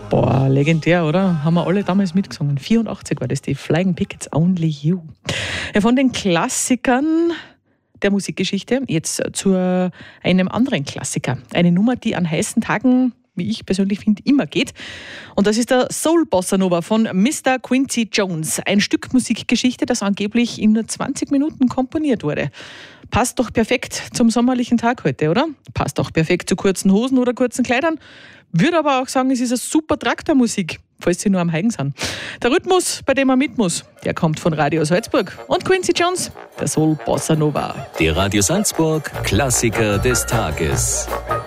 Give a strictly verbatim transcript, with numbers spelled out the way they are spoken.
Boah, legendär, oder? Haben wir alle damals mitgesungen. vierundachtzig war das, die Flying Pickets, Only You. Ja, von den Klassikern der Musikgeschichte jetzt zu einem anderen Klassiker. Eine Nummer, die an heißen Tagen, wie ich persönlich finde, immer geht. Und das ist der Soul Bossa Nova von Mister Quincy Jones. Ein Stück Musikgeschichte, das angeblich in nur zwanzig Minuten komponiert wurde. Passt doch perfekt zum sommerlichen Tag heute, oder? Passt auch perfekt zu kurzen Hosen oder kurzen Kleidern. Würde aber auch sagen, es ist eine super Traktormusik, falls Sie nur am Heigen sind. Der Rhythmus, bei dem man mit muss, der kommt von Radio Salzburg. Und Quincy Jones, der Soul Bossa Nova. Der Radio Salzburg Klassiker des Tages.